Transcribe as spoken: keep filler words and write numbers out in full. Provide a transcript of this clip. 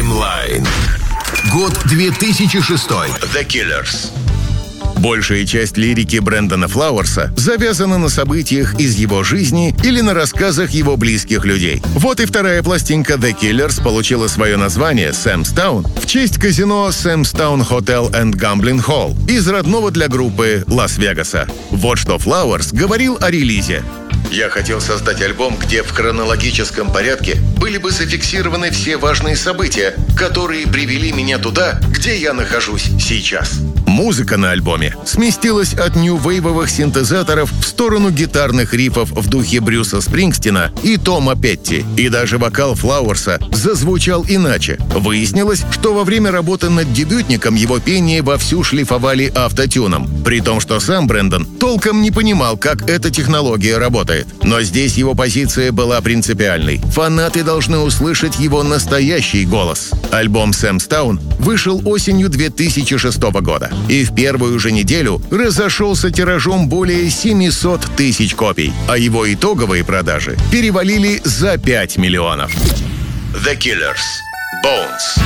Таймлайн. Год две тысячи шестой. The Killers. Большая часть лирики Брэндона Флауэрса завязана на событиях из его жизни или на рассказах его близких людей. Вот и вторая пластинка The Killers получила свое название «Sam's Town» в честь казино Sam's Town Hotel and Gambling Hall из родного для группы Лас-Вегаса. Вот что Флауэрс говорил о релизе. «Я хотел создать альбом, где в хронологическом порядке были бы зафиксированы все важные события, которые привели меня туда, где я нахожусь сейчас». Музыка на альбоме сместилась от нью-вейвовых синтезаторов в сторону гитарных рифов в духе Брюса Спрингстина и Тома Петти. И даже вокал Флауэрса зазвучал иначе. Выяснилось, что во время работы над дебютником его пение вовсю шлифовали автотюном. При том, что сам Брэндон толком не понимал, как эта технология работает. Но здесь его позиция была принципиальной. Фанаты должны услышать его настоящий голос. Альбом «Sam's Town» вышел осенью две тысячи шестого года. И в первую же неделю разошелся тиражом более семьсот тысяч копий, а его итоговые продажи перевалили за пять миллионов. The Killers. Bones.